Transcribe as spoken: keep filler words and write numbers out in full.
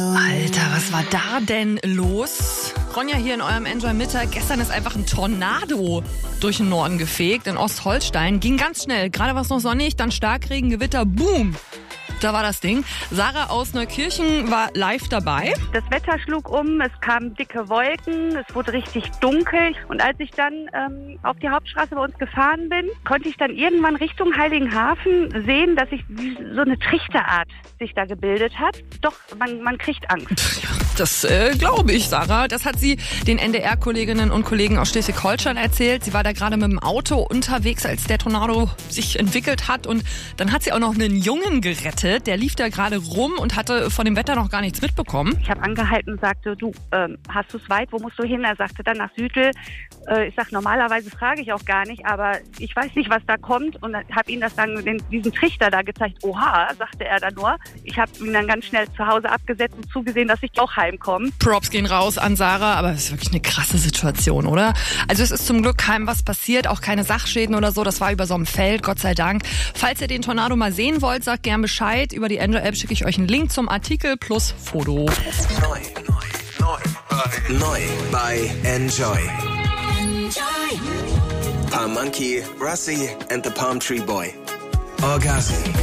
Alter, was war da denn los? Ronja hier in eurem Enjoy Mittag. Gestern ist einfach ein Tornado durch den Norden gefegt in Ostholstein. Ging ganz schnell. Gerade war es noch sonnig, dann Starkregen, Gewitter, boom. Da war das Ding. Sarah aus Neukirchen war live dabei. Das Wetter schlug um, es kamen dicke Wolken, es wurde richtig dunkel. Und als ich dann ähm, auf die Hauptstraße bei uns gefahren bin, konnte ich dann irgendwann Richtung Heiligenhafen sehen, dass sich so eine Trichterart sich da gebildet hat. Doch, man, man kriegt Angst. Das äh, glaube ich, Sarah. Das hat sie den N D R-Kolleginnen und Kollegen aus Schleswig-Holstein erzählt. Sie war da gerade mit dem Auto unterwegs, als der Tornado sich entwickelt hat. Und dann hat sie auch noch einen Jungen gerettet. Der lief da gerade rum und hatte von dem Wetter noch gar nichts mitbekommen. Ich habe angehalten und sagte, du, ähm, hast du es weit? Wo musst du hin? Er sagte dann nach Südl. Äh, ich sag, normalerweise frage ich auch gar nicht, aber ich weiß nicht, was da kommt. Und habe ihm das dann, den, diesen Trichter da gezeigt. Oha, sagte er dann nur. Ich habe ihn dann ganz schnell zu Hause abgesetzt und zugesehen, dass ich auch heimkomme. Props gehen raus an Sarah, aber es ist wirklich eine krasse Situation, oder? Also es ist zum Glück keinem was passiert, auch keine Sachschäden oder so. Das war über so einem Feld, Gott sei Dank. Falls ihr den Tornado mal sehen wollt, sagt gern Bescheid. Über die Enjoy-App schicke ich euch einen Link zum Artikel plus Foto. Neu, neu, neu, neu bei Enjoy. Enjoy. Palm Monkey, Rusty and the Palm Tree Boy. Orgasm.